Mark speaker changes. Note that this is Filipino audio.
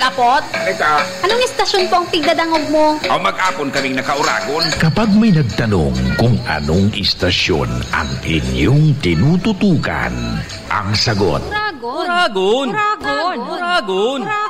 Speaker 1: apot?
Speaker 2: Eka.
Speaker 1: Anong istasyon po ang tigdadangog mo?
Speaker 2: O mag-apon kaming nakauragon.
Speaker 3: Kapag may nagtanong kung anong istasyon ang inyong tinututukan, ang sagot,
Speaker 1: Uragon.
Speaker 4: Uragon.